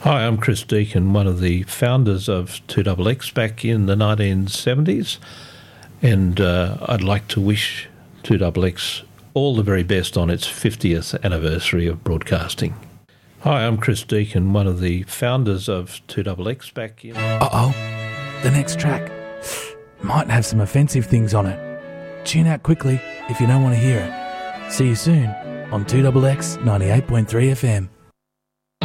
Hi, I'm Chris Deacon, one of the founders of 2XX back in the 1970s, and I'd like to wish 2XX all the very best on its 50th anniversary of broadcasting. Hi, I'm Chris Deacon, one of the founders of 2XX back in... The next track might have some offensive things on it. Tune out quickly if you don't want to hear it. See you soon on 2XX 98.3 FM.